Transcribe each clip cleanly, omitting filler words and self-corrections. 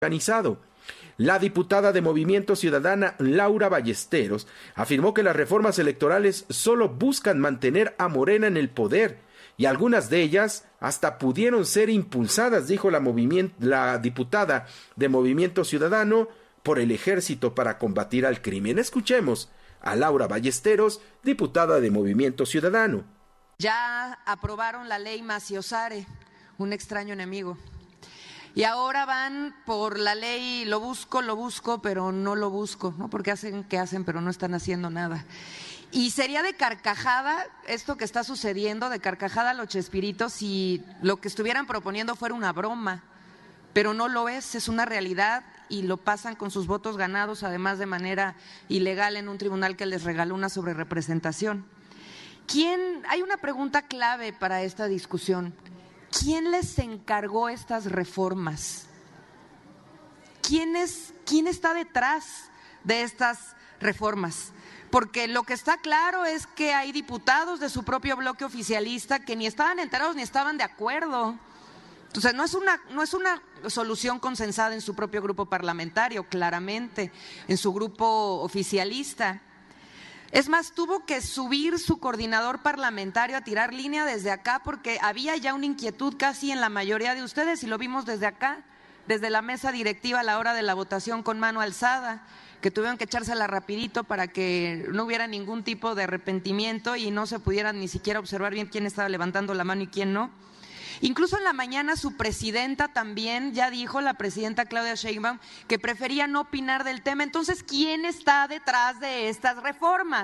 organizado. La diputada de Movimiento Ciudadano, Laura Ballesteros, afirmó que las reformas electorales solo buscan mantener a Morena en el poder y algunas de ellas hasta pudieron ser impulsadas, dijo la diputada de Movimiento Ciudadano, por el ejército para combatir al crimen. Escuchemos a Laura Ballesteros, diputada de Movimiento Ciudadano. Ya aprobaron la ley Maciosare, un extraño enemigo. Y ahora van por la ley, lo busco, pero no lo busco, ¿no? Porque hacen que hacen, pero no están haciendo nada. Y sería de carcajada esto que está sucediendo, de carcajada los Chespiritos, si lo que estuvieran proponiendo fuera una broma, pero no lo es una realidad y lo pasan con sus votos ganados, además de manera ilegal en un tribunal que les regaló una sobrerepresentación. Hay una pregunta clave para esta discusión. ¿Quién les encargó estas reformas? ¿Quién está detrás de estas reformas? Porque lo que está claro es que hay diputados de su propio bloque oficialista que ni estaban enterados ni estaban de acuerdo. Entonces, no es una solución consensada en su propio grupo parlamentario, claramente, en su grupo oficialista. Es más, tuvo que subir su coordinador parlamentario a tirar línea desde acá porque había ya una inquietud casi en la mayoría de ustedes y lo vimos desde acá, desde la mesa directiva a la hora de la votación con mano alzada, que tuvieron que echársela rapidito para que no hubiera ningún tipo de arrepentimiento y no se pudiera ni siquiera observar bien quién estaba levantando la mano y quién no. Incluso en la mañana su presidenta también ya dijo, la presidenta Claudia Sheinbaum, que prefería no opinar del tema. Entonces, ¿quién está detrás de estas reformas?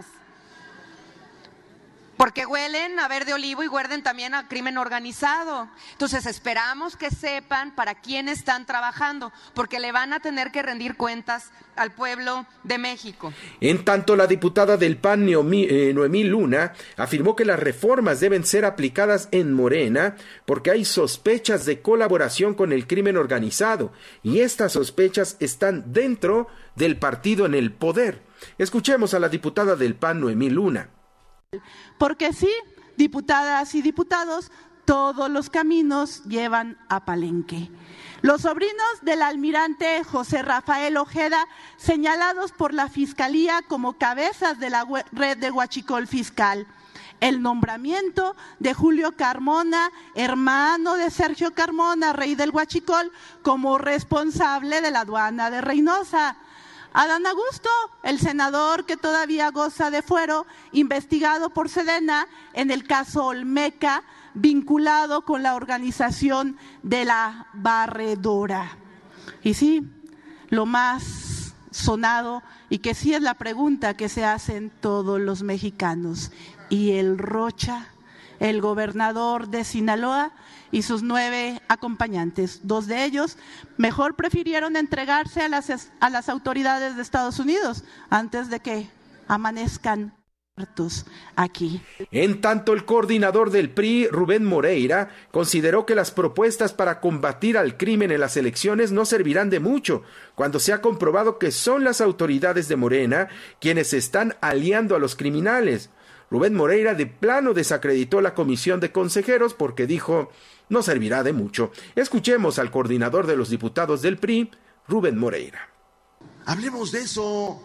Porque huelen a verde olivo y huelen también a crimen organizado. Entonces esperamos que sepan para quién están trabajando, porque le van a tener que rendir cuentas al pueblo de México. En tanto, la diputada del PAN, Noemí Luna, afirmó que las reformas deben ser aplicadas en Morena porque hay sospechas de colaboración con el crimen organizado y estas sospechas están dentro del partido en el poder. Escuchemos a la diputada del PAN, Noemí Luna. Porque sí, diputadas y diputados, todos los caminos llevan a Palenque. Los sobrinos del almirante José Rafael Ojeda, señalados por la Fiscalía como cabezas de la red de huachicol fiscal. El nombramiento de Julio Carmona, hermano de Sergio Carmona, rey del huachicol, como responsable de la aduana de Reynosa. Adán Augusto, el senador que todavía goza de fuero, investigado por Sedena en el caso Olmeca, vinculado con la organización de la Barredora. Y sí, lo más sonado, y que sí es la pregunta que se hacen todos los mexicanos, ¿y el Rocha, el gobernador de Sinaloa y sus 9 acompañantes? 2 de ellos mejor prefirieron entregarse a las autoridades de Estados Unidos antes de que amanezcan muertos aquí. En tanto, el coordinador del PRI, Rubén Moreira, consideró que las propuestas para combatir al crimen en las elecciones no servirán de mucho, cuando se ha comprobado que son las autoridades de Morena quienes se están aliando a los criminales. Rubén Moreira de plano desacreditó la comisión de consejeros porque dijo, no servirá de mucho. Escuchemos al coordinador de los diputados del PRI, Rubén Moreira. Hablemos de eso,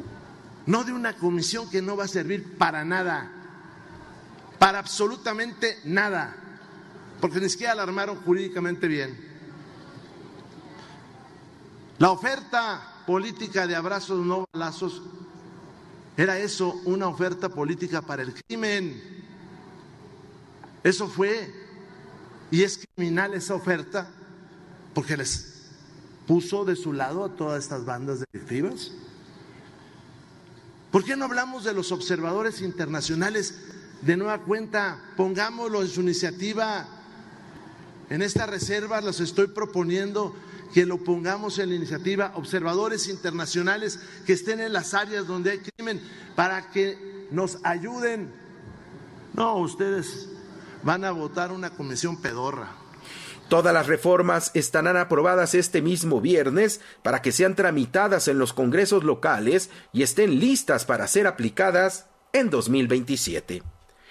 no de una comisión que no va a servir para nada, para absolutamente nada, porque ni siquiera la armaron jurídicamente bien. La oferta política de abrazos no balazos era eso, una oferta política para el crimen. Eso fue, y es criminal esa oferta, porque les puso de su lado a todas estas bandas delictivas. ¿Por qué no hablamos de los observadores internacionales de nueva cuenta? Pongámoslo en su iniciativa. En esta reserva los estoy proponiendo que lo pongamos en la iniciativa, observadores internacionales que estén en las áreas donde hay crimen, para que nos ayuden. No, ustedes van a votar una comisión pedorra. Todas las reformas estarán aprobadas este mismo viernes para que sean tramitadas en los congresos locales y estén listas para ser aplicadas en 2027.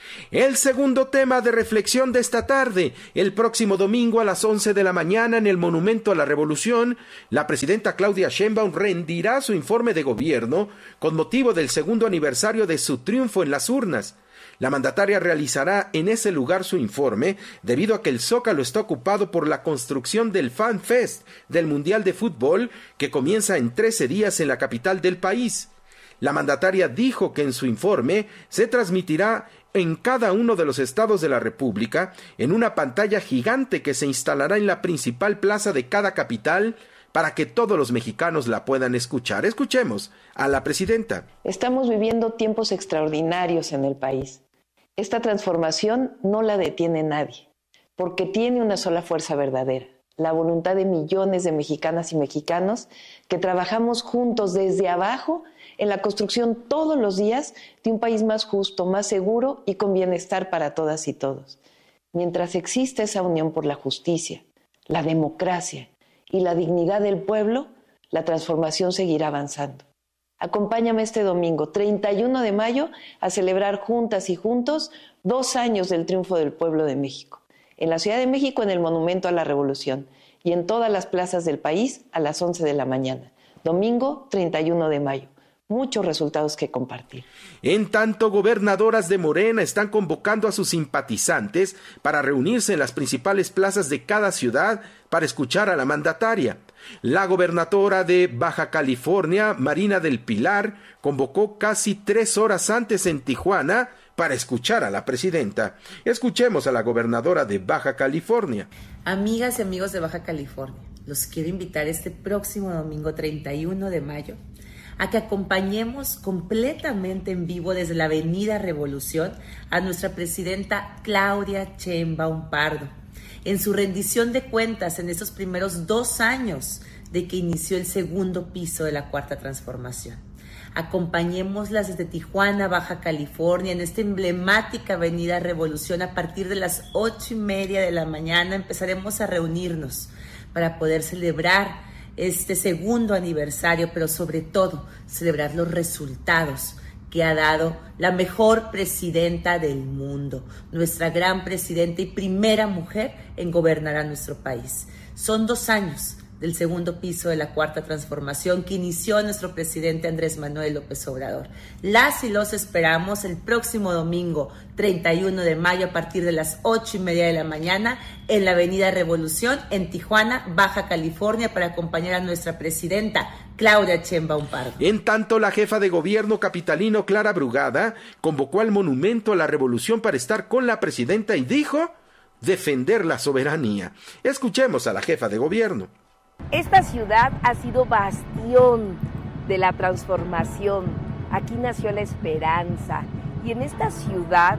El segundo tema de reflexión de esta tarde: el próximo domingo a las 11 de la mañana en el Monumento a la Revolución, la presidenta Claudia Sheinbaum rendirá su informe de gobierno con motivo del segundo aniversario de su triunfo en las urnas. La mandataria realizará en ese lugar su informe debido a que el Zócalo está ocupado por la construcción del Fan Fest del Mundial de Fútbol, que comienza en 13 días en la capital del país. La mandataria dijo que en su informe se transmitirá en cada uno de los estados de la República en una pantalla gigante que se instalará en la principal plaza de cada capital para que todos los mexicanos la puedan escuchar. Escuchemos a la presidenta. Estamos viviendo tiempos extraordinarios en el país. Esta transformación no la detiene nadie, porque tiene una sola fuerza verdadera: la voluntad de millones de mexicanas y mexicanos que trabajamos juntos desde abajo en la construcción todos los días de un país más justo, más seguro y con bienestar para todas y todos. Mientras exista esa unión por la justicia, la democracia y la dignidad del pueblo, la transformación seguirá avanzando. Acompáñame este domingo, 31 de mayo, a celebrar juntas y juntos 2 años del triunfo del pueblo de México. En la Ciudad de México, en el Monumento a la Revolución, y en todas las plazas del país a las 11 de la mañana. Domingo 31 de mayo. Muchos resultados que compartir. En tanto, gobernadoras de Morena están convocando a sus simpatizantes para reunirse en las principales plazas de cada ciudad para escuchar a la mandataria. La gobernadora de Baja California, Marina del Pilar, convocó casi 3 horas antes en Tijuana para escuchar a la presidenta. Escuchemos a la gobernadora de Baja California. Amigas y amigos de Baja California, los quiero invitar este próximo domingo 31 de mayo a que acompañemos completamente en vivo desde la Avenida Revolución a nuestra presidenta Claudia Sheinbaum Pardo en su rendición de cuentas en estos primeros 2 años de que inició el segundo piso de la Cuarta Transformación. Acompañémoslas desde Tijuana, Baja California, en esta emblemática Avenida Revolución. A partir de las 8:30 de la mañana empezaremos a reunirnos para poder celebrar este segundo aniversario, pero sobre todo celebrar los resultados que ha dado la mejor presidenta del mundo, nuestra gran presidenta y primera mujer en gobernar a nuestro país. Son 2 años del segundo piso de la Cuarta Transformación que inició nuestro presidente Andrés Manuel López Obrador. Las y los esperamos el próximo domingo 31 de mayo a partir de las 8:30 de la mañana en la Avenida Revolución en Tijuana, Baja California, para acompañar a nuestra presidenta Claudia Sheinbaum Pardo. En tanto, la jefa de gobierno capitalino Clara Brugada convocó al Monumento a la Revolución para estar con la presidenta y dijo defender la soberanía. Escuchemos a la jefa de gobierno. Esta ciudad ha sido bastión de la transformación. Aquí nació la esperanza y en esta ciudad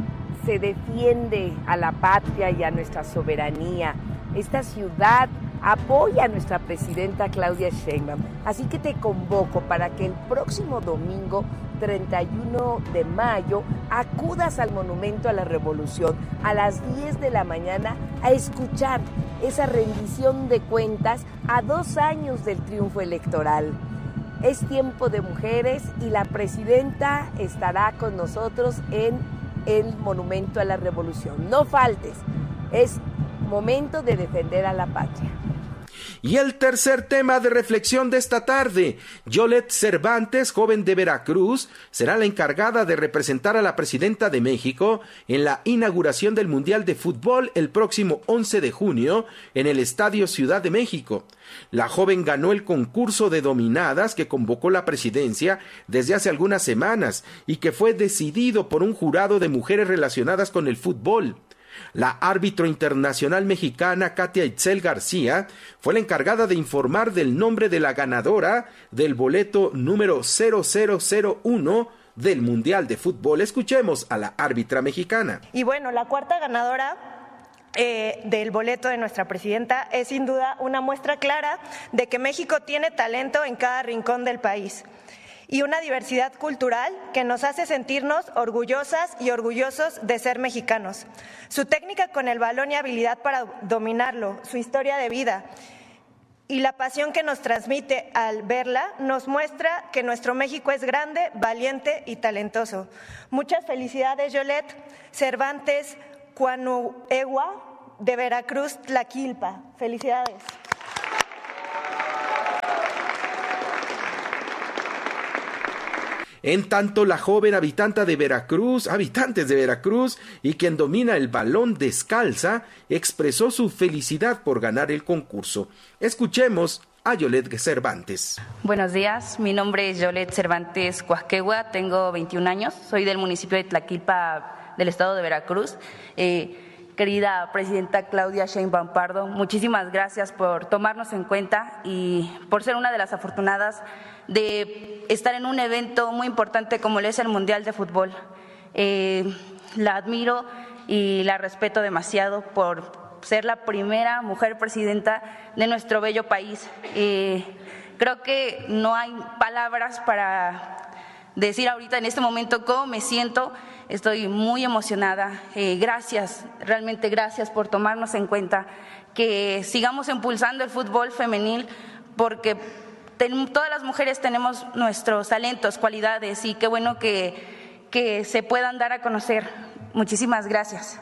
se defiende a la patria y a nuestra soberanía. Esta ciudad apoya a nuestra presidenta Claudia Sheinbaum. Así que te convoco para que el próximo domingo 31 de mayo acudas al Monumento a la Revolución a las 10 de la mañana a escuchar esa rendición de cuentas a 2 años del triunfo electoral. Es tiempo de mujeres y la presidenta estará con nosotros en el Monumento a la Revolución. No faltes, es momento de defender a la patria. Y el tercer tema de reflexión de esta tarde: Yolette Cervantes, joven de Veracruz, será la encargada de representar a la presidenta de México en la inauguración del Mundial de Fútbol el próximo 11 de junio en el Estadio Ciudad de México. La joven ganó el concurso de dominadas que convocó la presidencia desde hace algunas semanas y que fue decidido por un jurado de mujeres relacionadas con el fútbol. La árbitro internacional mexicana Katia Itzel García fue la encargada de informar del nombre de la ganadora del boleto número 0001 del Mundial de Fútbol. Escuchemos a la árbitra mexicana. Y bueno, la cuarta ganadora del boleto de nuestra presidenta es sin duda una muestra clara de que México tiene talento en cada rincón del país y una diversidad cultural que nos hace sentirnos orgullosas y orgullosos de ser mexicanos. Su técnica con el balón y habilidad para dominarlo, su historia de vida y la pasión que nos transmite al verla nos muestra que nuestro México es grande, valiente y talentoso. Muchas felicidades, Yolet Cervantes Cuanuegua, de Veracruz, Tlaquilpa. Felicidades. En tanto, la joven habitantes de Veracruz, y quien domina el balón descalza, expresó su felicidad por ganar el concurso. Escuchemos a Yolet Cervantes. Buenos días, mi nombre es Yolet Cervantes Cuasquegua, tengo 21 años, soy del municipio de Tlaquilpa, del estado de Veracruz. Querida presidenta Claudia Sheinbaum Pardo, muchísimas gracias por tomarnos en cuenta y por ser una de las afortunadas de estar en un evento muy importante como lo es el Mundial de Fútbol. La admiro y la respeto demasiado por ser la primera mujer presidenta de nuestro bello país. Creo que no hay palabras para decir ahorita en este momento cómo me siento. Estoy muy emocionada. Gracias, realmente gracias por tomarnos en cuenta, que sigamos impulsando el fútbol femenil, porque todas las mujeres tenemos nuestros talentos, cualidades, y qué bueno que se puedan dar a conocer. Muchísimas gracias.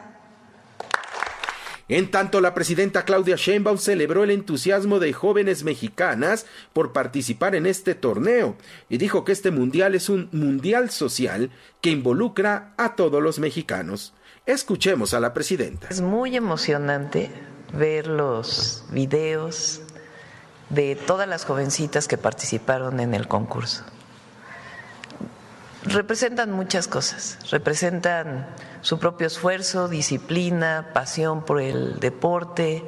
En tanto, la presidenta Claudia Sheinbaum celebró el entusiasmo de jóvenes mexicanas por participar en este torneo y dijo que este mundial es un mundial social que involucra a todos los mexicanos. Escuchemos a la presidenta. Es muy emocionante ver los videos de todas las jovencitas que participaron en el concurso. Representan muchas cosas, representan su propio esfuerzo, disciplina, pasión por el deporte,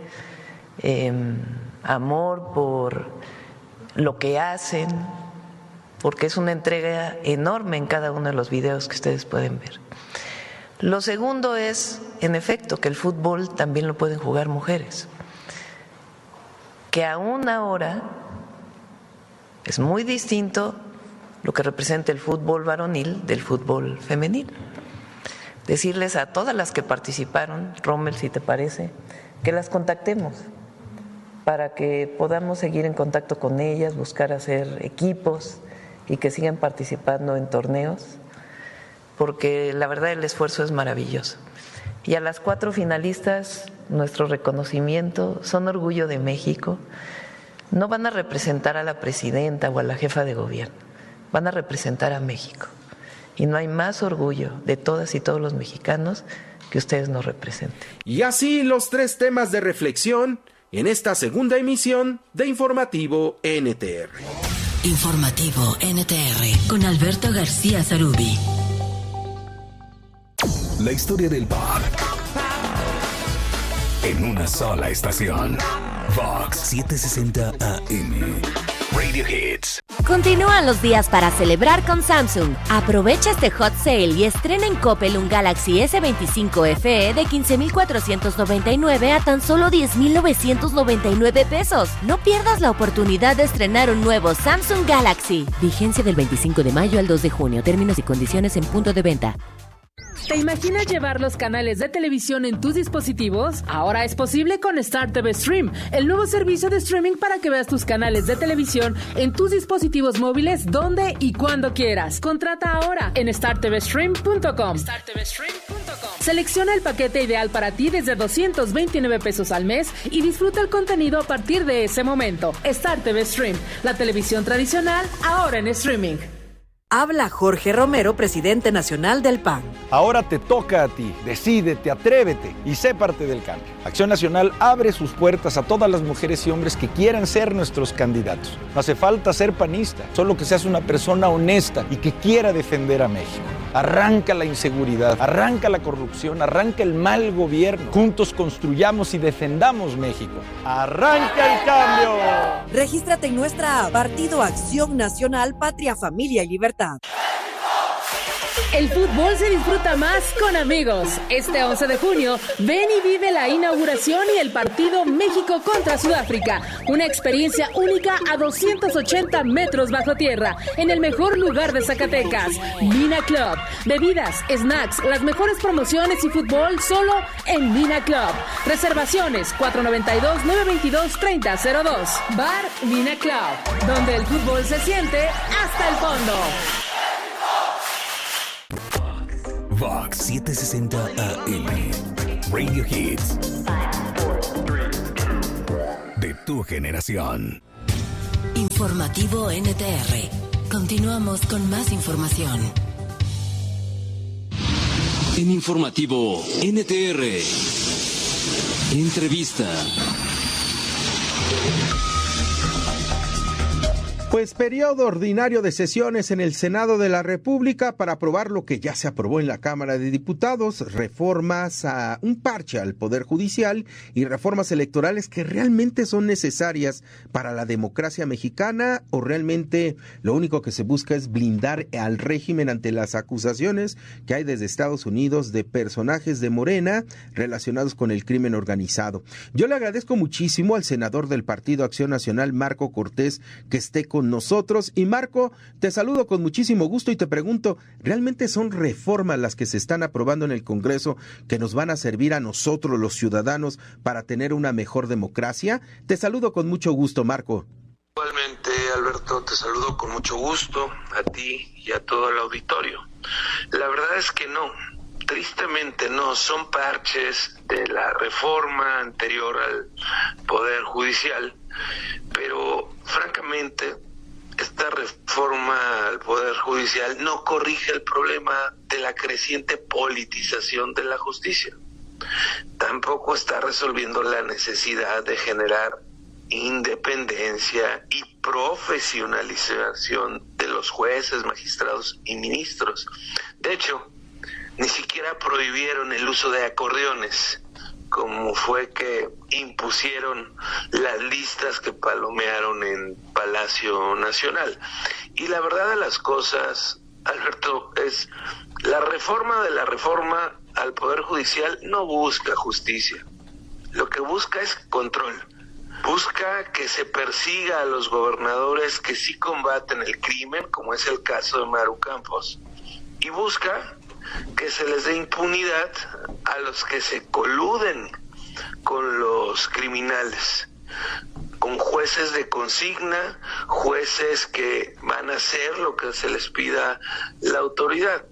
amor por lo que hacen, porque es una entrega enorme en cada uno de los videos que ustedes pueden ver. Lo segundo es, en efecto, que el fútbol también lo pueden jugar mujeres, que aún ahora es muy distinto lo que representa el fútbol varonil del fútbol femenil. Decirles a todas las que participaron, Rommel, si te parece, que las contactemos para que podamos seguir en contacto con ellas, buscar hacer equipos y que sigan participando en torneos, porque la verdad el esfuerzo es maravilloso. Y a las 4 finalistas, nuestro reconocimiento, son orgullo de México. No van a representar a la presidenta o a la jefa de gobierno, van a representar a México. Y no hay más orgullo de todas y todos los mexicanos que ustedes nos representen. Y así los 3 temas de reflexión en esta segunda emisión de Informativo NTR. Informativo NTR con Alberto García Zarubi. La historia del pop en una sola estación. Vox 760 AM. Radio Hits. Continúan los días para celebrar con Samsung. Aprovecha este hot sale y estrena en Coppel un Galaxy S25 FE de 15,499 a tan solo 10,999 pesos. No pierdas la oportunidad de estrenar un nuevo Samsung Galaxy. Vigencia del 25 de mayo al 2 de junio. Términos y condiciones en punto de venta. ¿Te imaginas llevar los canales de televisión en tus dispositivos? Ahora es posible con Star TV Stream, el nuevo servicio de streaming para que veas tus canales de televisión en tus dispositivos móviles donde y cuando quieras. Contrata ahora en startvstream.com. Selecciona el paquete ideal para ti desde 229 pesos al mes y disfruta el contenido a partir de ese momento. Star TV Stream, la televisión tradicional ahora en streaming. Habla Jorge Romero, presidente nacional del PAN. Ahora te toca a ti. Decídete, atrévete y sé parte del cambio. Acción Nacional abre sus puertas a todas las mujeres y hombres que quieran ser nuestros candidatos. No hace falta ser panista, solo que seas una persona honesta y que quiera defender a México. Arranca la inseguridad, arranca la corrupción, arranca el mal gobierno. Juntos construyamos y defendamos México. ¡Arranca el cambio! Regístrate en nuestra app, Partido Acción Nacional, Patria, Familia y Libertad. El fútbol se disfruta más con amigos. Este 11 de junio, ven y vive la inauguración y el partido México contra Sudáfrica. Una experiencia única a 280 metros bajo tierra, en el mejor lugar de Zacatecas. Mina Club. Bebidas, snacks, las mejores promociones y fútbol solo en Mina Club. Reservaciones 492-922-3002. Bar Mina Club, donde el fútbol se siente hasta el fondo. Vox 760 AM. Radio Hits. De tu generación. Informativo NTR. Continuamos con más información. En Informativo NTR. Entrevista. Pues periodo ordinario de sesiones en el Senado de la República para aprobar lo que ya se aprobó en la Cámara de Diputados, reformas a un parche al Poder Judicial y reformas electorales que realmente son necesarias para la democracia mexicana, o realmente lo único que se busca es blindar al régimen ante las acusaciones que hay desde Estados Unidos de personajes de Morena relacionados con el crimen organizado. Yo le agradezco muchísimo al senador del Partido Acción Nacional, Marco Cortés, que esté con nosotros. Y Marco, te saludo con muchísimo gusto y te pregunto, ¿realmente son reformas las que se están aprobando en el Congreso que nos van a servir a nosotros los ciudadanos para tener una mejor democracia? Te saludo con mucho gusto, Marco. Igualmente, Alberto, te saludo con mucho gusto a ti y a todo el auditorio. La verdad es que no, tristemente no, son parches de la reforma anterior al Poder Judicial, pero francamente esta reforma al Poder Judicial no corrige el problema de la creciente politización de la justicia. Tampoco está resolviendo la necesidad de generar independencia y profesionalización de los jueces, magistrados y ministros. De hecho, ni siquiera prohibieron el uso de acordeones, como fue que impusieron las listas que palomearon en Palacio Nacional. Y la verdad de las cosas, Alberto, es la reforma de la reforma al Poder Judicial no busca justicia. Lo que busca es control. Busca que se persiga a los gobernadores que sí combaten el crimen, como es el caso de Maru Campos, y busca que se les dé impunidad a los que se coluden con los criminales, con jueces de consigna, jueces que van a hacer lo que se les pida la autoridad.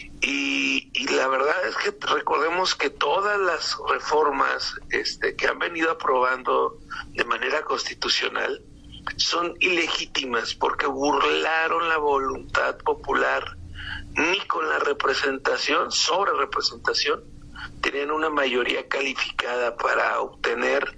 Y la verdad es que recordemos que todas las reformas que han venido aprobando de manera constitucional son ilegítimas porque burlaron la voluntad popular. Ni con la representación, sobre representación, tenían una mayoría calificada para obtener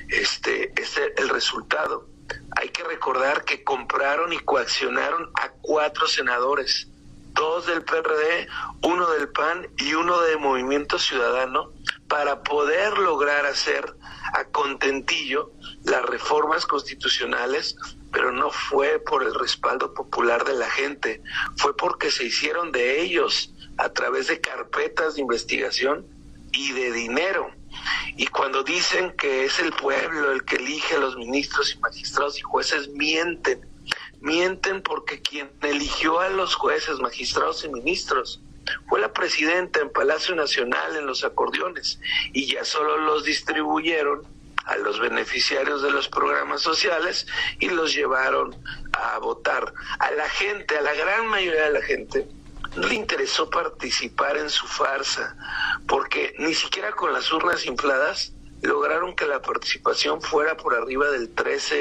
el resultado. Hay que recordar que compraron y coaccionaron a 4 senadores, 2 del PRD, 1 del PAN y 1 de Movimiento Ciudadano, para poder lograr hacer a contentillo las reformas constitucionales, pero no fue por el respaldo popular de la gente, fue porque se hicieron de ellos a través de carpetas de investigación y de dinero. Y cuando dicen que es el pueblo el que elige a los ministros y magistrados y jueces, mienten porque quien eligió a los jueces, magistrados y ministros fue la presidenta en Palacio Nacional en los acordeones, y ya solo los distribuyeron a los beneficiarios de los programas sociales y los llevaron a votar. A la gente, a la gran mayoría de la gente, no le interesó participar en su farsa, porque ni siquiera con las urnas infladas lograron que la participación fuera por arriba del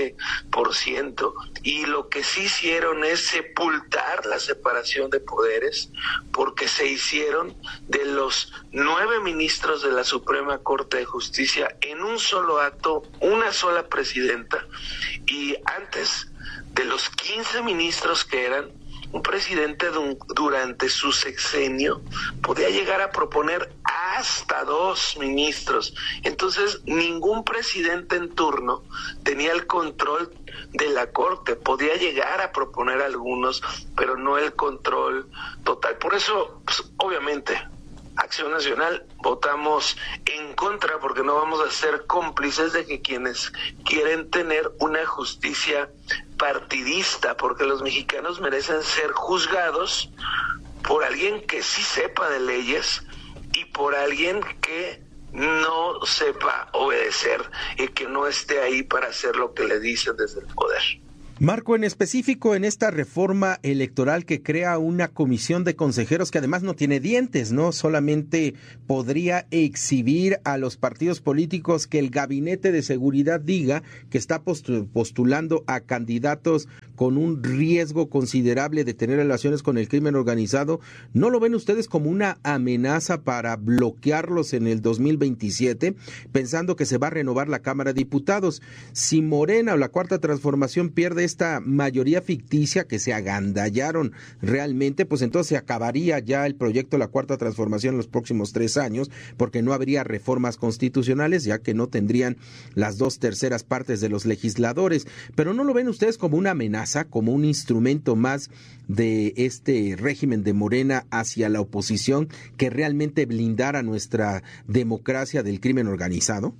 13%, y lo que sí hicieron es sepultar la separación de poderes, porque se hicieron de los 9 ministros de la Suprema Corte de Justicia en un solo acto, una sola presidenta, y antes de los 15 ministros que eran, un presidente durante su sexenio podía llegar a proponer hasta 2 ministros. Entonces, ningún presidente en turno tenía el control de la Corte. Podía llegar a proponer algunos, pero no el control total. Por eso, pues, obviamente, Acción Nacional votamos en contra, porque no vamos a ser cómplices de que quienes quieren tener una justicia partidista, porque los mexicanos merecen ser juzgados por alguien que sí sepa de leyes y por alguien que no sepa obedecer y que no esté ahí para hacer lo que le dicen desde el poder. Marco, en específico en esta reforma electoral que crea una comisión de consejeros que además no tiene dientes, ¿no? Solamente podría exhibir a los partidos políticos que el Gabinete de Seguridad diga que está postulando a candidatos con un riesgo considerable de tener relaciones con el crimen organizado. ¿No lo ven ustedes como una amenaza para bloquearlos en el 2027, pensando que se va a renovar la Cámara de Diputados? Si Morena o la Cuarta Transformación pierde esta mayoría ficticia que se agandallaron realmente, pues entonces se acabaría ya el proyecto de la Cuarta Transformación en los próximos 3 años, porque no habría reformas constitucionales, ya que no tendrían las 2/3 partes de los legisladores. Pero ¿no lo ven ustedes como una amenaza, como un instrumento más de este régimen de Morena hacia la oposición que realmente blindara nuestra democracia del crimen organizado?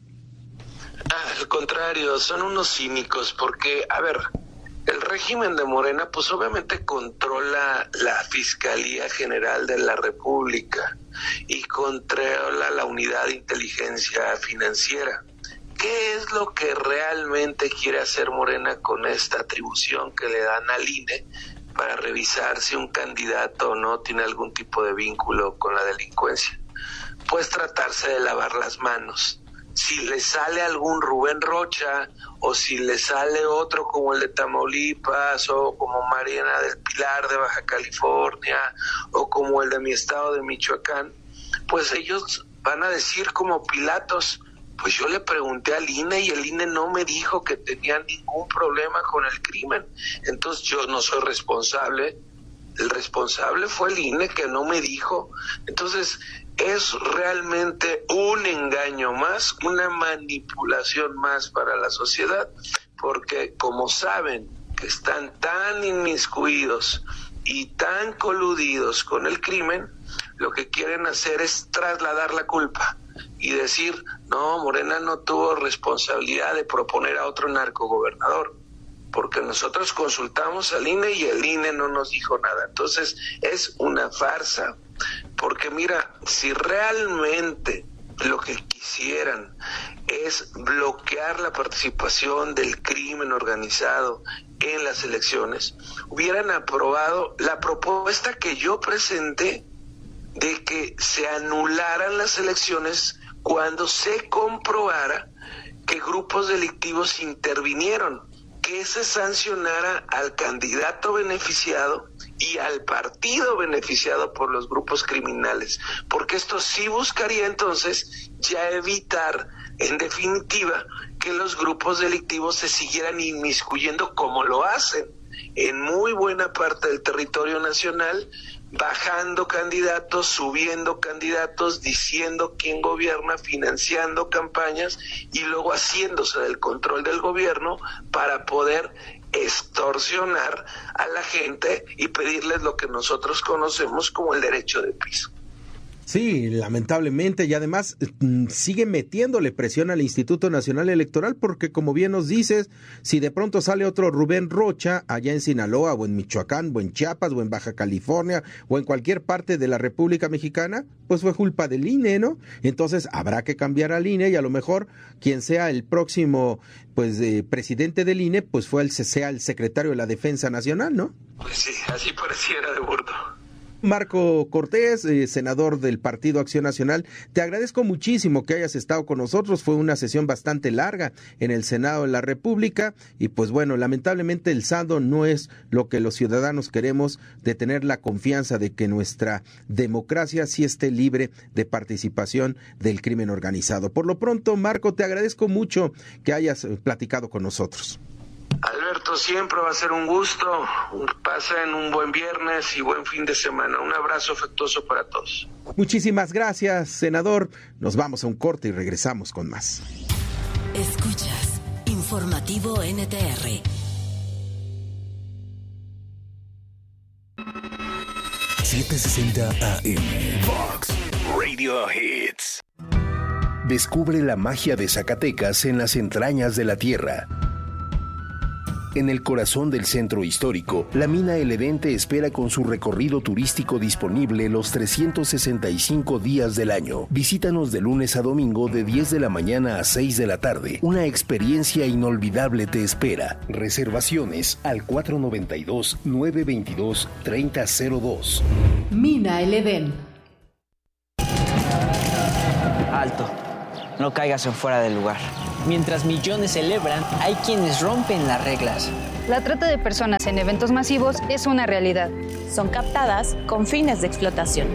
Al contrario, son unos cínicos, porque, a ver, el régimen de Morena pues obviamente controla la Fiscalía General de la República y controla la Unidad de Inteligencia Financiera. ¿Qué es lo que realmente quiere hacer Morena con esta atribución que le dan al INE para revisar si un candidato o no tiene algún tipo de vínculo con la delincuencia? Pues tratarse de lavar las manos. Si le sale algún Rubén Rocha, o si le sale otro como el de Tamaulipas, o como Mariana del Pilar de Baja California, o como el de mi estado de Michoacán, pues ellos van a decir como Pilatos: pues yo le pregunté al INE y el INE no me dijo que tenía ningún problema con el crimen, entonces yo no soy responsable. El responsable fue el INE, que no me dijo. Entonces es realmente un engaño más, una manipulación más para la sociedad, porque como saben que están tan inmiscuidos y tan coludidos con el crimen, lo que quieren hacer es trasladar la culpa y decir: no, Morena no tuvo responsabilidad de proponer a otro narcogobernador, porque nosotros consultamos al INE y el INE no nos dijo nada. Entonces es una farsa, porque mira, si realmente lo que quisieran es bloquear la participación del crimen organizado en las elecciones, hubieran aprobado la propuesta que yo presenté de que se anularan las elecciones cuando se comprobara que grupos delictivos intervinieron, que se sancionara al candidato beneficiado y al partido beneficiado por los grupos criminales, porque esto sí buscaría entonces ya evitar, en definitiva, que los grupos delictivos se siguieran inmiscuyendo como lo hacen en muy buena parte del territorio nacional, bajando candidatos, subiendo candidatos, diciendo quién gobierna, financiando campañas y luego haciéndose del control del gobierno para poder extorsionar a la gente y pedirles lo que nosotros conocemos como el derecho de piso. Sí, lamentablemente, y además sigue metiéndole presión al Instituto Nacional Electoral, porque como bien nos dices, si de pronto sale otro Rubén Rocha allá en Sinaloa o en Michoacán o en Chiapas o en Baja California o en cualquier parte de la República Mexicana, pues fue culpa del INE, ¿no? Entonces habrá que cambiar al INE y a lo mejor quien sea el próximo presidente del INE, pues sea el secretario de la Defensa Nacional, ¿no? Pues sí, así pareciera de burdo. Marco Cortés, senador del Partido Acción Nacional, te agradezco muchísimo que hayas estado con nosotros. Fue una sesión bastante larga en el Senado de la República y pues bueno, lamentablemente el saldo no es lo que los ciudadanos queremos, de tener la confianza de que nuestra democracia sí esté libre de participación del crimen organizado. Por lo pronto, Marco, te agradezco mucho que hayas platicado con nosotros. Alberto, siempre va a ser un gusto. Pasen un buen viernes y buen fin de semana. Un abrazo afectuoso para todos. Muchísimas gracias, senador. Nos vamos a un corte y regresamos con más. Escuchas Informativo NTR. ...760 AM... Vox Radio Hits. Descubre la magia de Zacatecas en las entrañas de la tierra. En el corazón del centro histórico, la mina El Edén te espera con su recorrido turístico disponible los 365 días del año. Visítanos de lunes a domingo de 10 de la mañana a 6 de la tarde. Una experiencia inolvidable te espera. Reservaciones al 492-922-3002. Mina El Edén. Alto. No caigas en fuera del lugar. Mientras millones celebran, hay quienes rompen las reglas. La trata de personas en eventos masivos es una realidad. Son captadas con fines de explotación.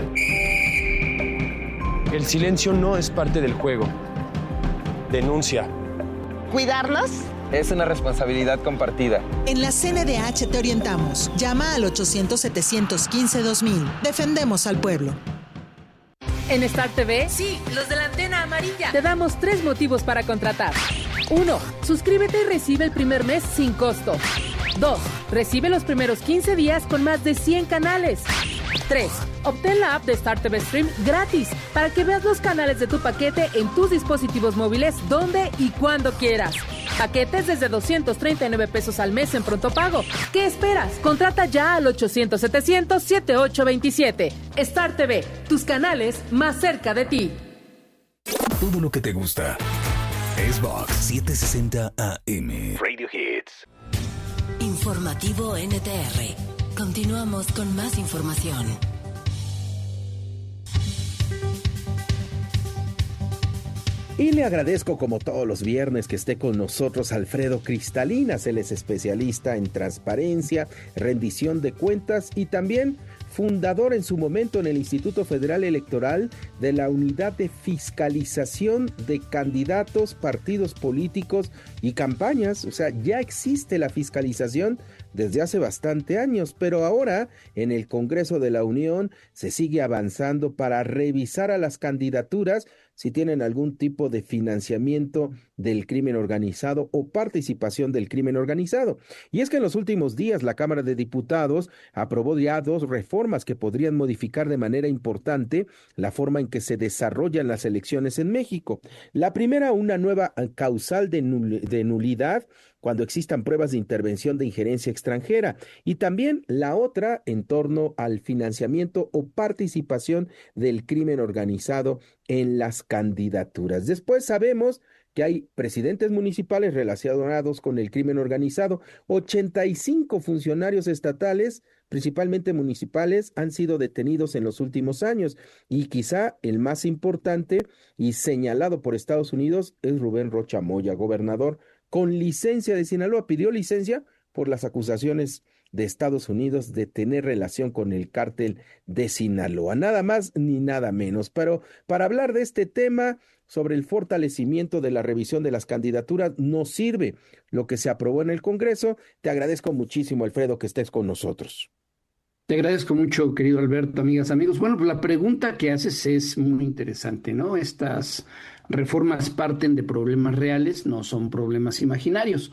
El silencio no es parte del juego. Denuncia. ¿Cuidarlos? Es una responsabilidad compartida. En la CNDH te orientamos. Llama al 800-715-2000. Defendemos al pueblo. En Star TV, sí, los de la antena amarilla, te damos 3 motivos para contratar. 1. Suscríbete y recibe el primer mes sin costo. 2. Recibe los primeros 15 días con más de 100 canales. 3. Obtén la app de Star TV Stream gratis para que veas los canales de tu paquete en tus dispositivos móviles donde y cuando quieras. Paquetes desde 239 pesos al mes en pronto pago. ¿Qué esperas? Contrata ya al 800-700-7827. Star TV, tus canales más cerca de ti. Todo lo que te gusta es Vox 760 AM. Radio Hits. Informativo NTR. Continuamos con más información. Y le agradezco como todos los viernes que esté con nosotros Alfredo Cristalinas. Él es especialista en transparencia, rendición de cuentas y también fundador en su momento en el Instituto Federal Electoral de la Unidad de Fiscalización de Candidatos, Partidos Políticos y Campañas. O sea, ya existe la fiscalización desde hace bastante años, pero ahora en el Congreso de la Unión se sigue avanzando para revisar a las candidaturas si tienen algún tipo de financiamiento del crimen organizado o participación del crimen organizado. Y es que en los últimos días la Cámara de Diputados aprobó ya 2 reformas que podrían modificar de manera importante la forma en que se desarrollan las elecciones en México. La primera, una nueva causal de nulidad cuando existan pruebas de intervención de injerencia extranjera, y también la otra en torno al financiamiento o participación del crimen organizado en las candidaturas. Después sabemos que hay presidentes municipales relacionados con el crimen organizado. 85 funcionarios estatales, principalmente municipales, han sido detenidos en los últimos años, y quizá el más importante y señalado por Estados Unidos es Rubén Rocha Moya, gobernador con licencia de Sinaloa. Pidió licencia por las acusaciones de Estados Unidos de tener relación con el cártel de Sinaloa, nada más ni nada menos. Pero para hablar de este tema, sobre el fortalecimiento de la revisión de las candidaturas, nos sirve lo que se aprobó en el Congreso. Te agradezco muchísimo, Alfredo, que estés con nosotros. Te agradezco mucho, querido Alberto, amigas, amigos. Bueno, pues la pregunta que haces es muy interesante, ¿no? Estas reformas parten de problemas reales, no son problemas imaginarios.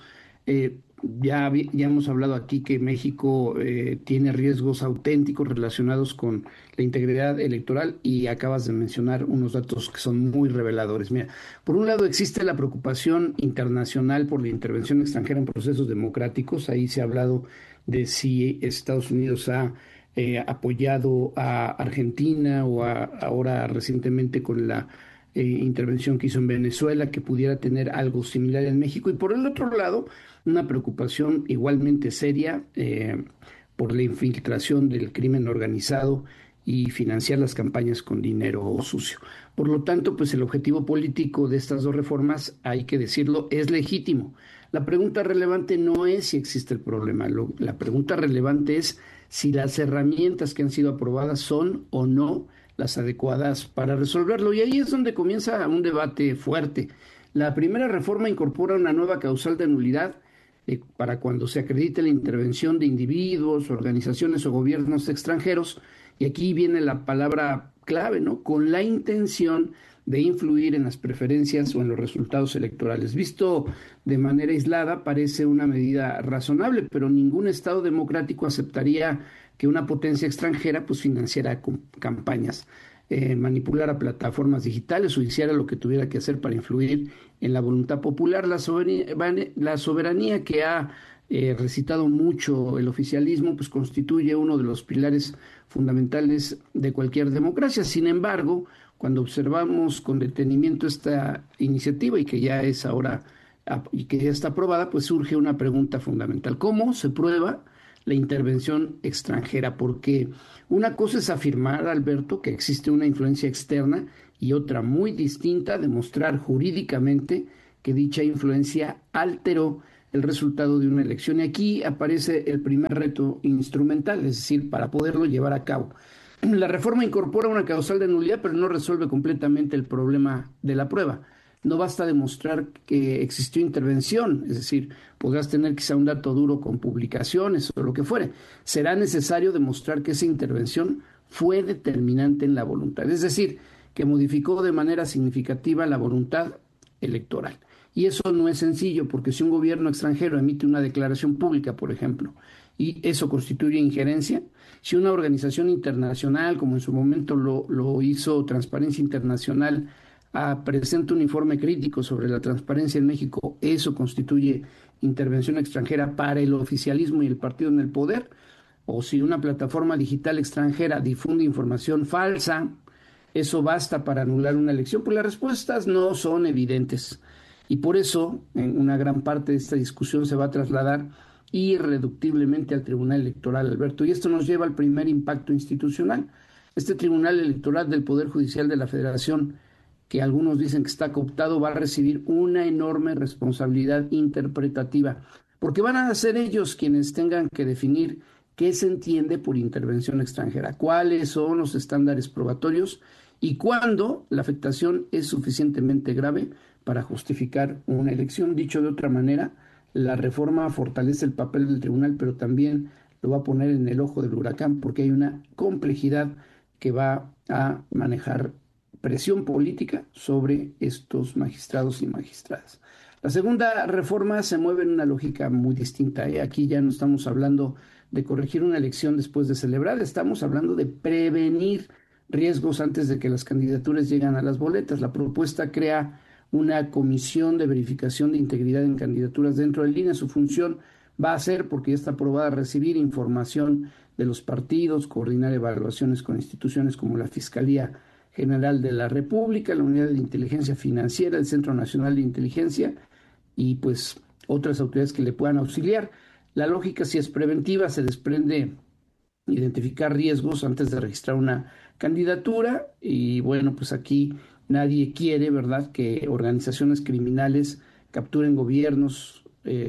Ya hemos hablado aquí que México tiene riesgos auténticos relacionados con la integridad electoral, y acabas de mencionar unos datos que son muy reveladores. Mira, por un lado existe la preocupación internacional por la intervención extranjera en procesos democráticos. Ahí se ha hablado de si Estados Unidos ha apoyado a Argentina o ahora recientemente con la intervención que hizo en Venezuela, que pudiera tener algo similar en México. Y por el otro lado, una preocupación igualmente seria por la infiltración del crimen organizado y financiar las campañas con dinero sucio. Por lo tanto, pues el objetivo político de estas 2 reformas, hay que decirlo, es legítimo. La pregunta relevante no es si existe el problema, la pregunta relevante es si las herramientas que han sido aprobadas son o no las adecuadas para resolverlo. Y ahí es donde comienza un debate fuerte. La primera reforma incorpora una nueva causal de nulidad para cuando se acredite la intervención de individuos, organizaciones o gobiernos extranjeros, y aquí viene la palabra clave, ¿no? Con la intención de influir en las preferencias o en los resultados electorales. Visto de manera aislada, parece una medida razonable, pero ningún Estado democrático aceptaría que una potencia extranjera pues financiara campañas, manipulara plataformas digitales o hiciera lo que tuviera que hacer para influir en la voluntad popular. La soberanía que ha recitado mucho el oficialismo, pues constituye uno de los pilares fundamentales de cualquier democracia. Sin embargo, cuando observamos con detenimiento esta iniciativa y que ya es ahora y que ya está aprobada, pues surge una pregunta fundamental: ¿cómo se prueba la intervención extranjera? Porque una cosa es afirmar, Alberto, que existe una influencia externa, y otra muy distinta, demostrar jurídicamente que dicha influencia alteró el resultado de una elección. Y aquí aparece el primer reto instrumental, es decir, para poderlo llevar a cabo. La reforma incorpora una causal de nulidad, pero no resuelve completamente el problema de la prueba. No basta demostrar que existió intervención, es decir, podrás tener quizá un dato duro con publicaciones o lo que fuere. Será necesario demostrar que esa intervención fue determinante en la voluntad, es decir, que modificó de manera significativa la voluntad electoral. Y eso no es sencillo, porque si un gobierno extranjero emite una declaración pública, por ejemplo, y eso constituye injerencia, si una organización internacional, como en su momento lo hizo Transparencia Internacional, presenta un informe crítico sobre la transparencia en México, eso constituye intervención extranjera para el oficialismo y el partido en el poder. O si una plataforma digital extranjera difunde información falsa, ¿eso basta para anular una elección? Pues las respuestas no son evidentes. Y por eso, en una gran parte de esta discusión se va a trasladar irreductiblemente al Tribunal Electoral, Alberto. Y esto nos lleva al primer impacto institucional. Este Tribunal Electoral del Poder Judicial de la Federación, que algunos dicen que está cooptado, va a recibir una enorme responsabilidad interpretativa, porque van a ser ellos quienes tengan que definir qué se entiende por intervención extranjera, cuáles son los estándares probatorios y cuándo la afectación es suficientemente grave para justificar una elección. Dicho de otra manera, la reforma fortalece el papel del tribunal, pero también lo va a poner en el ojo del huracán, porque hay una complejidad que va a manejar presión política sobre estos magistrados y magistradas. La segunda reforma se mueve en una lógica muy distinta. Aquí ya no estamos hablando de corregir una elección después de celebrar, estamos hablando de prevenir riesgos antes de que las candidaturas lleguen a las boletas. La propuesta crea una comisión de verificación de integridad en candidaturas dentro del INE. Su función va a ser, porque ya está aprobada, recibir información de los partidos, coordinar evaluaciones con instituciones como la Fiscalía General de la República, la Unidad de Inteligencia Financiera, el Centro Nacional de Inteligencia y pues otras autoridades que le puedan auxiliar. La lógica, si es preventiva, se desprende identificar riesgos antes de registrar una candidatura y bueno, pues aquí nadie quiere, ¿verdad?, que organizaciones criminales capturen gobiernos,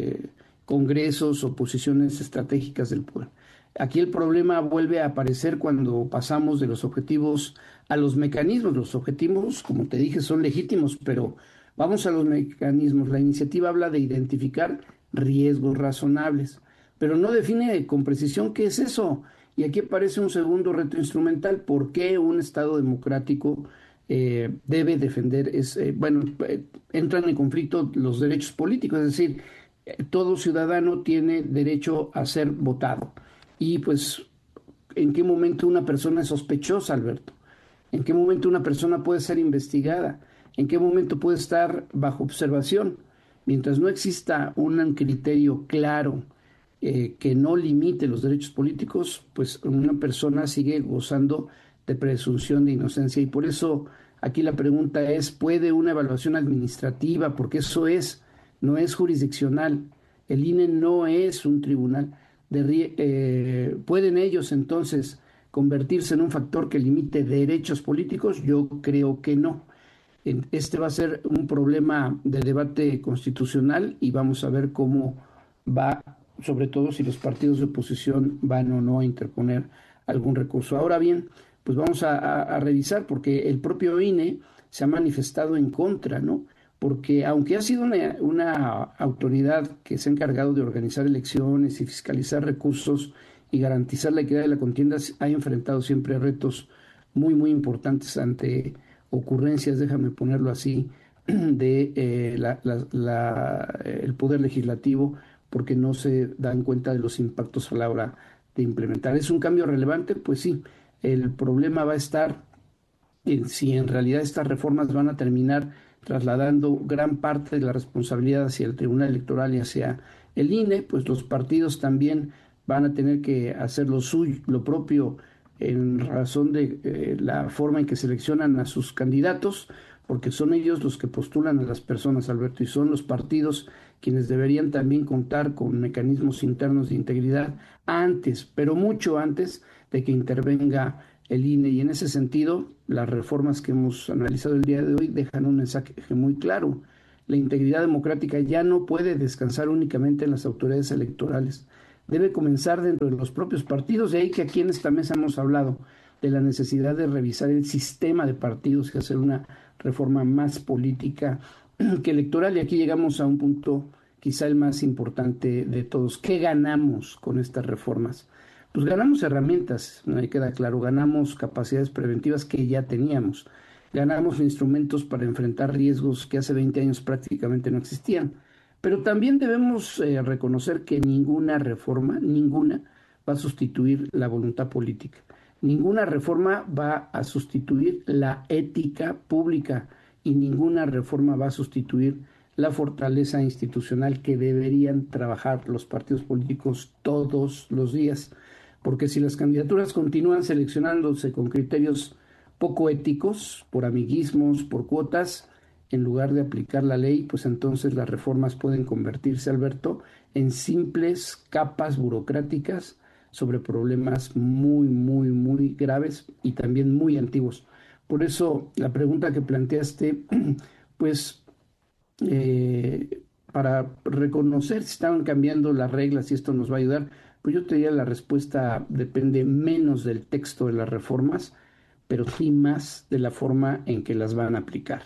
congresos o posiciones estratégicas del poder. Aquí el problema vuelve a aparecer cuando pasamos de los objetivos a los mecanismos. Los objetivos, como te dije, son legítimos, pero vamos a los mecanismos. La iniciativa habla de identificar riesgos razonables, pero no define con precisión qué es eso. Y aquí aparece un segundo reto instrumental: ¿por qué un Estado democrático debe defender? Entran en conflicto los derechos políticos, es decir, todo ciudadano tiene derecho a ser votado. Y pues, ¿en qué momento una persona es sospechosa, Alberto? ¿En qué momento una persona puede ser investigada? ¿En qué momento puede estar bajo observación? Mientras no exista un criterio claro que no limite los derechos políticos, pues una persona sigue gozando de presunción de inocencia. Y por eso aquí la pregunta es, ¿puede una evaluación administrativa? Porque eso no es jurisdiccional. El INE no es un tribunal. ¿Pueden ellos entonces convertirse en un factor que limite derechos políticos? Yo creo que no. Este va a ser un problema de debate constitucional y vamos a ver cómo va, sobre todo si los partidos de oposición van o no a interponer algún recurso. Ahora bien, pues vamos a revisar, porque el propio INE se ha manifestado en contra, ¿no? porque aunque ha sido una autoridad que se ha encargado de organizar elecciones y fiscalizar recursos y garantizar la equidad de la contienda, ha enfrentado siempre retos muy, muy importantes ante ocurrencias, déjame ponerlo así, de el Poder Legislativo, porque no se dan cuenta de los impactos a la hora de implementar. ¿Es un cambio relevante? Pues sí, el problema va a estar en si en realidad estas reformas van a terminar trasladando gran parte de la responsabilidad hacia el Tribunal Electoral y hacia el INE, pues los partidos también van a tener que hacer lo suyo, lo propio, en razón de la forma en que seleccionan a sus candidatos, porque son ellos los que postulan a las personas, Alberto, y son los partidos quienes deberían también contar con mecanismos internos de integridad antes, pero mucho antes de que intervenga el INE. Y en ese sentido, las reformas que hemos analizado el día de hoy dejan un mensaje muy claro. La integridad democrática ya no puede descansar únicamente en las autoridades electorales. Debe comenzar dentro de los propios partidos. De ahí que aquí en esta mesa hemos hablado de la necesidad de revisar el sistema de partidos y hacer una reforma más política que electoral. Y aquí llegamos a un punto quizá el más importante de todos. ¿Qué ganamos con estas reformas? Pues ganamos herramientas, me queda claro, ganamos capacidades preventivas que ya teníamos, ganamos instrumentos para enfrentar riesgos que hace 20 años prácticamente no existían, pero también debemos reconocer que ninguna reforma, ninguna, va a sustituir la voluntad política, ninguna reforma va a sustituir la ética pública y ninguna reforma va a sustituir la fortaleza institucional que deberían trabajar los partidos políticos todos los días. Porque si las candidaturas continúan seleccionándose con criterios poco éticos, por amiguismos, por cuotas, en lugar de aplicar la ley, pues entonces las reformas pueden convertirse, Alberto, en simples capas burocráticas sobre problemas muy, muy, muy graves y también muy antiguos. Por eso la pregunta que planteaste, pues para reconocer si estaban cambiando las reglas y esto nos va a ayudar, pues yo te diría la respuesta depende menos del texto de las reformas, pero sí más de la forma en que las van a aplicar.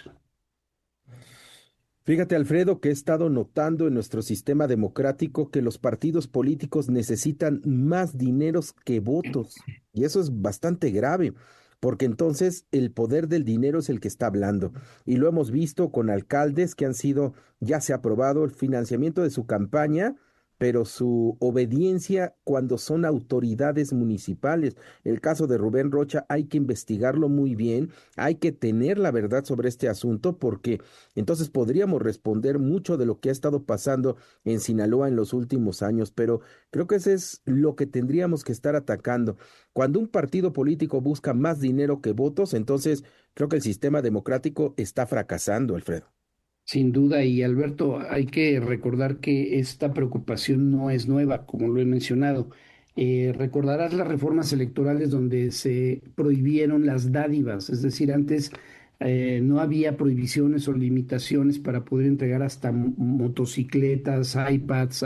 Fíjate, Alfredo, que he estado notando en nuestro sistema democrático que los partidos políticos necesitan más dineros que votos, y eso es bastante grave, porque entonces el poder del dinero es el que está hablando, y lo hemos visto con alcaldes que han sido, ya se ha aprobado el financiamiento de su campaña, pero su obediencia cuando son autoridades municipales. El caso de Rubén Rocha hay que investigarlo muy bien, hay que tener la verdad sobre este asunto, porque entonces podríamos responder mucho de lo que ha estado pasando en Sinaloa en los últimos años, pero creo que eso es lo que tendríamos que estar atacando. Cuando un partido político busca más dinero que votos, entonces creo que el sistema democrático está fracasando, Alfredo. Sin duda, y Alberto, hay que recordar que esta preocupación no es nueva, como lo he mencionado. Recordarás las reformas electorales donde se prohibieron las dádivas, es decir, antes no había prohibiciones o limitaciones para poder entregar hasta motocicletas, iPads,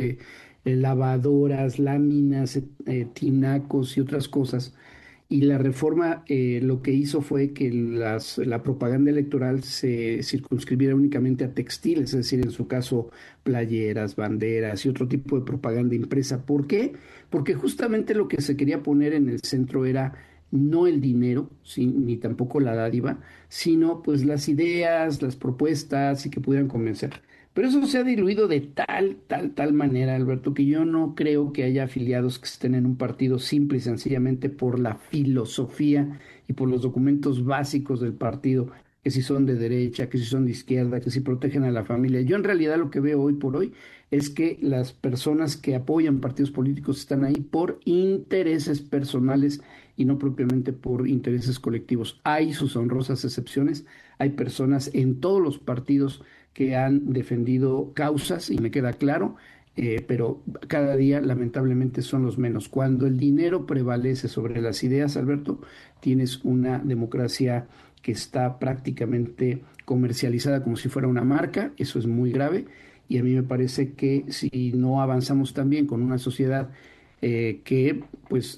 lavadoras, láminas, tinacos y otras cosas. Y la reforma lo que hizo fue que la propaganda electoral se circunscribiera únicamente a textiles, es decir, en su caso, playeras, banderas y otro tipo de propaganda impresa. ¿Por qué? Porque justamente lo que se quería poner en el centro era no el dinero, ¿sí?, ni tampoco la dádiva, sino pues las ideas, las propuestas y que pudieran convencer. Pero eso se ha diluido de tal manera, Alberto, que yo no creo que haya afiliados que estén en un partido simple y sencillamente por la filosofía y por los documentos básicos del partido, que si son de derecha, que si son de izquierda, que si protegen a la familia. Yo en realidad lo que veo hoy por hoy es que las personas que apoyan partidos políticos están ahí por intereses personales y no propiamente por intereses colectivos. Hay sus honrosas excepciones, hay personas en todos los partidos que han defendido causas, y me queda claro, pero cada día lamentablemente son los menos. Cuando el dinero prevalece sobre las ideas, Alberto, tienes una democracia que está prácticamente comercializada como si fuera una marca. Eso es muy grave, y a mí me parece que si no avanzamos también con una sociedad que pues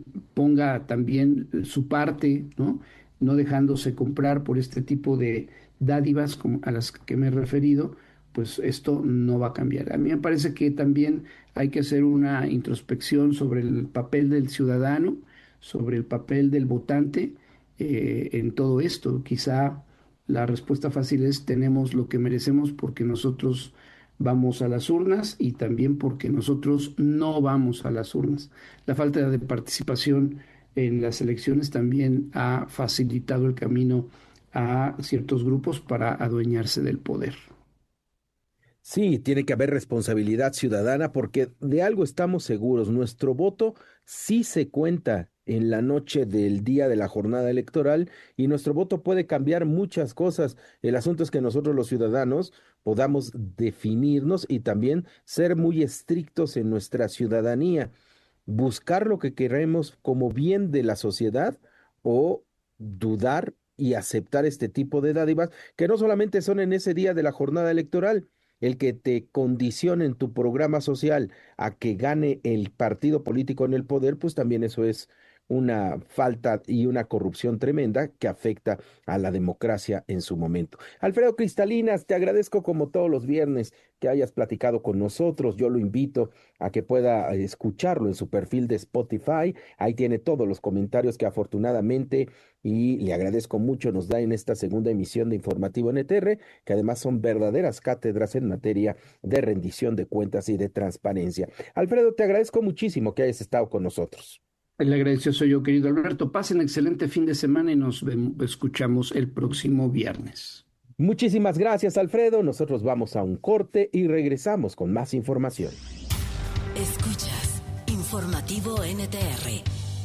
ponga también su parte, no dejándose comprar por este tipo de dádivas como a las que me he referido, pues esto no va a cambiar. A mí me parece que también hay que hacer una introspección sobre el papel del ciudadano, sobre el papel del votante en todo esto. Quizá la respuesta fácil es: tenemos lo que merecemos porque nosotros vamos a las urnas y también porque nosotros no vamos a las urnas. La falta de participación en las elecciones también ha facilitado el camino a ciertos grupos para adueñarse del poder. Sí, tiene que haber responsabilidad ciudadana porque de algo estamos seguros, nuestro voto sí se cuenta en la noche del día de la jornada electoral y nuestro voto puede cambiar muchas cosas. El asunto es que nosotros los ciudadanos podamos definirnos y también ser muy estrictos en nuestra ciudadanía, buscar lo que queremos como bien de la sociedad o dudar y aceptar este tipo de dádivas que no solamente son en ese día de la jornada electoral. El que te condicionen tu programa social a que gane el partido político en el poder, pues también eso es una falta y una corrupción tremenda que afecta a la democracia en su momento. Alfredo Cristalinas, te agradezco como todos los viernes que hayas platicado con nosotros. Yo lo invito a que pueda escucharlo en su perfil de Spotify. Ahí tiene todos los comentarios que afortunadamente, y le agradezco mucho, nos da en esta segunda emisión de Informativo NTR, que además son verdaderas cátedras en materia de rendición de cuentas y de transparencia. Alfredo, te agradezco muchísimo que hayas estado con nosotros. El agradecido soy yo, querido Alberto. Pasen excelente fin de semana y nos escuchamos el próximo viernes. Muchísimas gracias, Alfredo. Nosotros vamos a un corte y regresamos con más información. Escuchas Informativo NTR.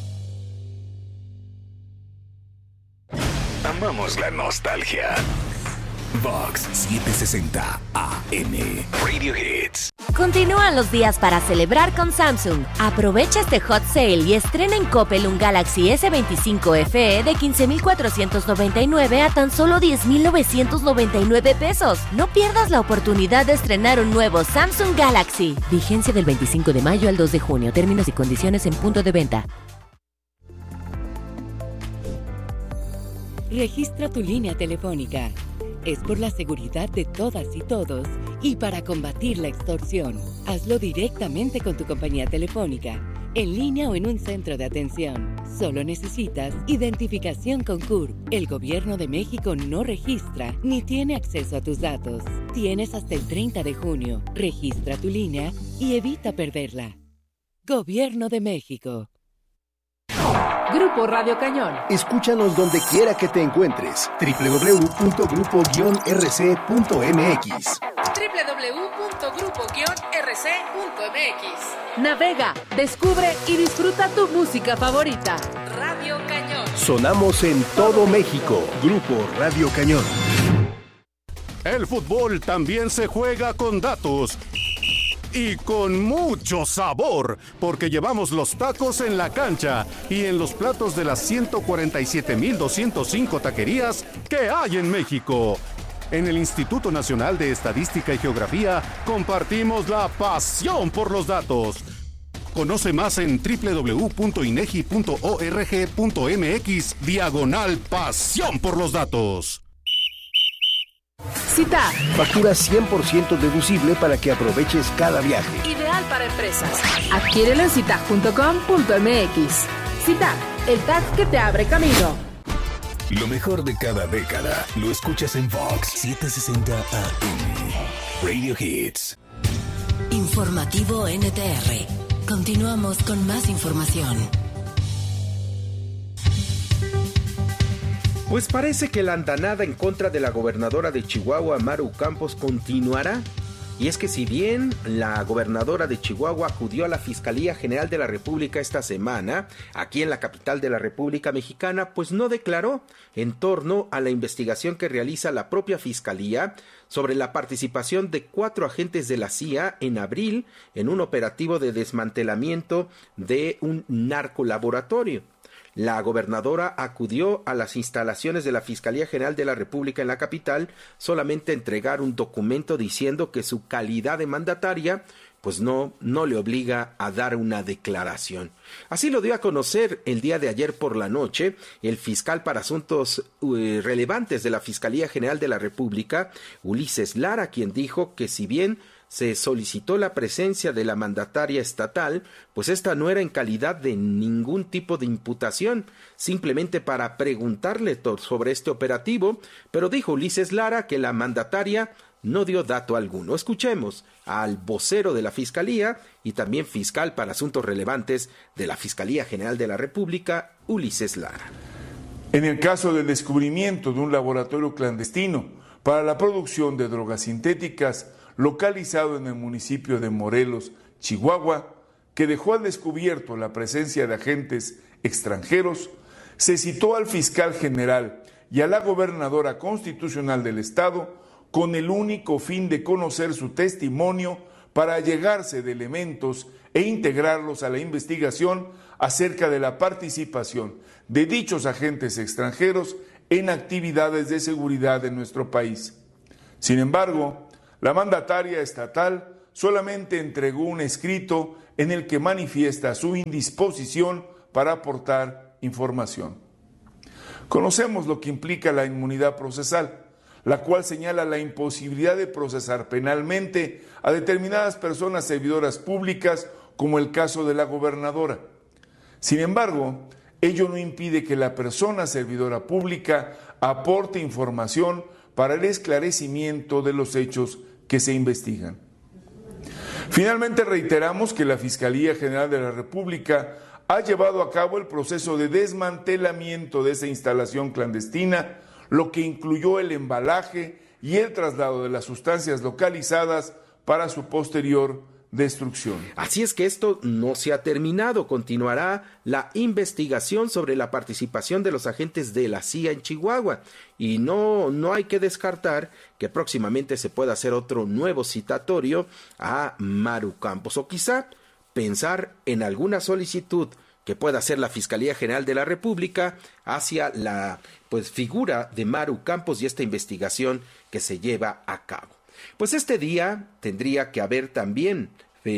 Amamos la nostalgia. Vox 760 AM. Radio Hits. Continúan los días para celebrar con Samsung. Aprovecha este hot sale y estrena en Coppel un Galaxy S25 FE de 15,499 a tan solo 10,999 pesos. No pierdas la oportunidad de estrenar un nuevo Samsung Galaxy. Vigencia del 25 de mayo al 2 de junio. Términos y condiciones en punto de venta. Registra tu línea telefónica. Es por la seguridad de todas y todos y para combatir la extorsión. Hazlo directamente con tu compañía telefónica, en línea o en un centro de atención. Solo necesitas identificación con CURP. El Gobierno de México no registra ni tiene acceso a tus datos. Tienes hasta el 30 de junio. Registra tu línea y evita perderla. Gobierno de México. Grupo Radio Cañón. Escúchanos donde quiera que te encuentres. www.grupo-rc.mx. www.grupo-rc.mx. Navega, descubre y disfruta tu música favorita. Radio Cañón. Sonamos en todo México. Grupo Radio Cañón. El fútbol también se juega con datos. Y con mucho sabor, porque llevamos los tacos en la cancha y en los platos de las 147,205 taquerías que hay en México. En el Instituto Nacional de Estadística y Geografía compartimos la pasión por los datos. Conoce más en www.inegi.org.mx/pasión por los datos. CITAD. Factura 100% deducible para que aproveches cada viaje. Ideal para empresas. Adquiérelo en citag.com.mx. CITAD, el tag que te abre camino. Lo mejor de cada década lo escuchas en Vox 760 AM. Radio Hits. Informativo NTR. Continuamos con más información. Pues parece que la andanada en contra de la gobernadora de Chihuahua, Maru Campos, continuará. Y es que si bien la gobernadora de Chihuahua acudió a la Fiscalía General de la República esta semana, aquí en la capital de la República Mexicana, pues no declaró en torno a la investigación que realiza la propia Fiscalía sobre la participación de 4 agentes de la CIA en abril en un operativo de desmantelamiento de un narcolaboratorio. La gobernadora acudió a las instalaciones de la Fiscalía General de la República en la capital solamente a entregar un documento diciendo que su calidad de mandataria pues no le obliga a dar una declaración. Así lo dio a conocer el día de ayer por la noche el fiscal para asuntos relevantes de la Fiscalía General de la República, Ulises Lara, quien dijo que si bien se solicitó la presencia de la mandataria estatal, pues esta no era en calidad de ningún tipo de imputación, simplemente para preguntarle sobre este operativo, pero dijo Ulises Lara que la mandataria no dio dato alguno. Escuchemos al vocero de la Fiscalía y también fiscal para asuntos relevantes de la Fiscalía General de la República, Ulises Lara. En el caso del descubrimiento de un laboratorio clandestino para la producción de drogas sintéticas localizado en el municipio de Morelos, Chihuahua, que dejó al descubierto la presencia de agentes extranjeros, se citó al fiscal general y a la gobernadora constitucional del estado con el único fin de conocer su testimonio para allegarse de elementos e integrarlos a la investigación acerca de la participación de dichos agentes extranjeros en actividades de seguridad en nuestro país. Sin embargo, la mandataria estatal solamente entregó un escrito en el que manifiesta su indisposición para aportar información. Conocemos lo que implica la inmunidad procesal, la cual señala la imposibilidad de procesar penalmente a determinadas personas servidoras públicas, como el caso de la gobernadora. Sin embargo, ello no impide que la persona servidora pública aporte información para el esclarecimiento de los hechos que se investigan. Finalmente, reiteramos que la Fiscalía General de la República ha llevado a cabo el proceso de desmantelamiento de esa instalación clandestina, lo que incluyó el embalaje y el traslado de las sustancias localizadas para su posterior destrucción. Así es que esto no se ha terminado. Continuará la investigación sobre la participación de los agentes de la CIA en Chihuahua y no hay que descartar que próximamente se pueda hacer otro nuevo citatorio a Maru Campos, o quizá pensar en alguna solicitud que pueda hacer la Fiscalía General de la República hacia la figura de Maru Campos y esta investigación que se lleva a cabo. Pues este día tendría que haber también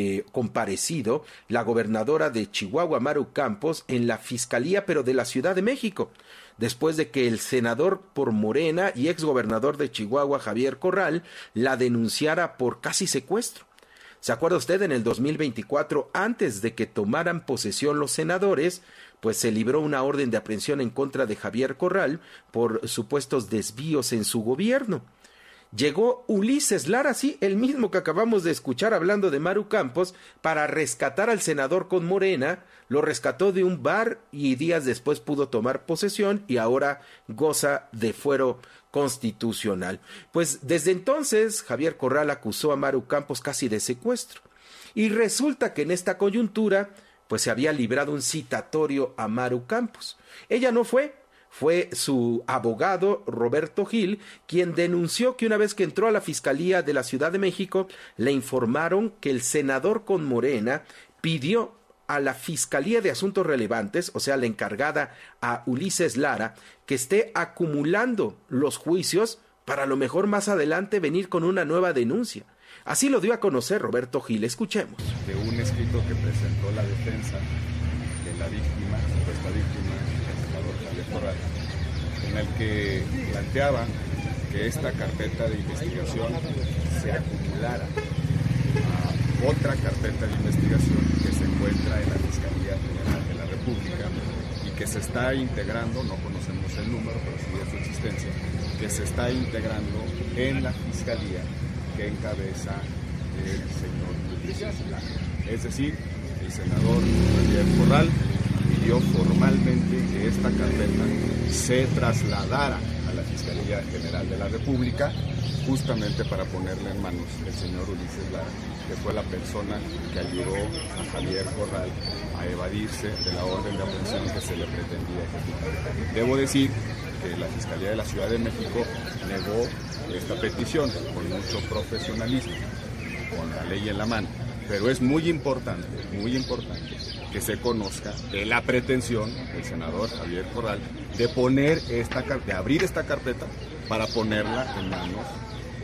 comparecido la gobernadora de Chihuahua, Maru Campos, en la Fiscalía, pero de la Ciudad de México, después de que el senador por Morena y exgobernador de Chihuahua, Javier Corral, la denunciara por casi secuestro. ¿Se acuerda usted? En el 2024, antes de que tomaran posesión los senadores, pues se libró una orden de aprehensión en contra de Javier Corral por supuestos desvíos en su gobierno. Llegó Ulises Lara, sí, el mismo que acabamos de escuchar hablando de Maru Campos, para rescatar al senador con Morena. Lo rescató de un bar y días después pudo tomar posesión y ahora goza de fuero constitucional. Pues desde entonces Javier Corral acusó a Maru Campos casi de secuestro y resulta que en esta coyuntura pues se había librado un citatorio a Maru Campos. Ella no fue su abogado Roberto Gil quien denunció que una vez que entró a la Fiscalía de la Ciudad de México le informaron que el senador con Morena pidió a la Fiscalía de Asuntos Relevantes, o sea, la encargada a Ulises Lara, que esté acumulando los juicios para a lo mejor más adelante venir con una nueva denuncia. Así lo dio a conocer Roberto Gil. Escuchemos. De un escrito que presentó la defensa de la víctima, supuesta víctima, el senador Javier Corral, en el que planteaba que esta carpeta de investigación se acumulara a otra carpeta de investigación que se encuentra en la Fiscalía General de la República y que se está integrando, no conocemos el número, pero sí de su existencia, que se está integrando en la Fiscalía que encabeza el señor Ulises Lara. Es decir, el senador Javier Corral pidió formalmente que esta carpeta se trasladara a la Fiscalía General de la República, justamente para ponerle en manos del señor Ulises Lara, que fue la persona que ayudó a Javier Corral a evadirse de la orden de aprehensión que se le pretendía ejecutar. Debo decir que la Fiscalía de la Ciudad de México negó esta petición con mucho profesionalismo, con la ley en la mano, pero es muy importante que se conozca de la pretensión del senador Javier Corral de abrir esta carpeta para ponerla en manos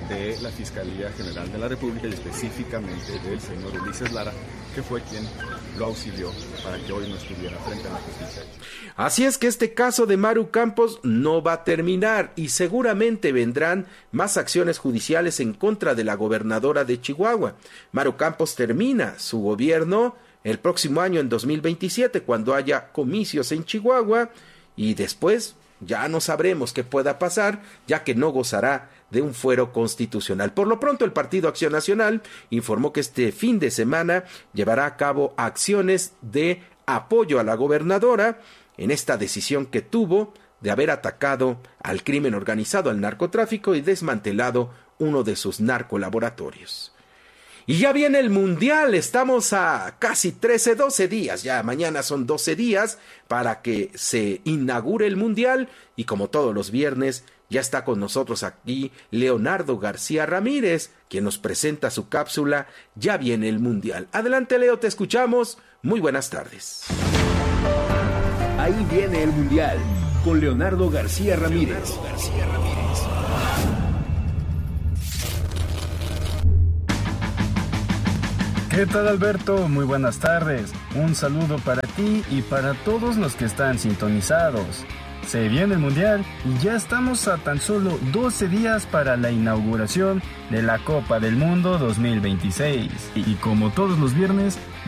de la Fiscalía General de la República y específicamente del señor Ulises Lara, que fue quien lo auxilió para que hoy no estuviera frente a la justicia. Así es que este caso de Maru Campos no va a terminar y seguramente vendrán más acciones judiciales en contra de la gobernadora de Chihuahua. Maru Campos termina su gobierno el próximo año, en 2027, cuando haya comicios en Chihuahua, y después ya no sabremos qué pueda pasar, ya que no gozará de un fuero constitucional. Por lo pronto, el Partido Acción Nacional informó que este fin de semana llevará a cabo acciones de apoyo a la gobernadora en esta decisión que tuvo de haber atacado al crimen organizado, al narcotráfico, y desmantelado uno de sus narcolaboratorios. Y ya viene el Mundial, estamos a casi 12 días, ya mañana son 12 días para que se inaugure el Mundial, y como todos los viernes ya está con nosotros aquí Leonardo García Ramírez, quien nos presenta su cápsula Ya viene el Mundial. Adelante, Leo, te escuchamos, muy buenas tardes. Ahí viene el Mundial, con Leonardo García Ramírez. ¿Qué tal, Alberto? Muy buenas tardes. Un saludo para ti y para todos los que están sintonizados. Se viene el Mundial y ya estamos a tan solo 12 días para la inauguración de la Copa del Mundo 2026. Y como todos los viernes,